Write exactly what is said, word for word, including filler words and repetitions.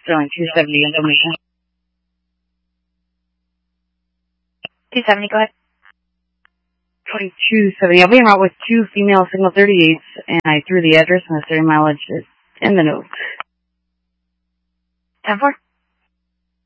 Sterling two seventy information. two seventy, go ahead. twenty-two seventy. I'll be en route with two female signal thirty-eights, and I threw the address and the thirty mileage in the note. ten four.